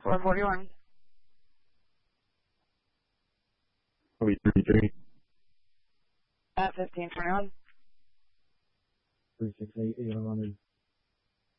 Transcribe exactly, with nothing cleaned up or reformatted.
four forty-one. three thirty-three. At fifteen twenty-one. three six eight, eight hundred.